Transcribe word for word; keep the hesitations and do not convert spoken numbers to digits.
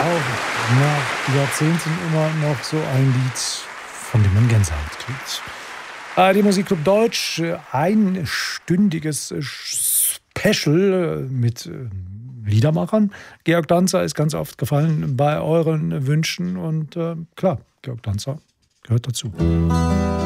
auch nach Jahrzehnten immer noch so ein Lied, von dem man Gänsehaut kriegt. A R D Musikclub Deutsch, einstündiges Special mit Liedermachern. Georg Danzer ist ganz oft gefallen bei euren Wünschen und äh, klar, Georg Danzer gehört dazu.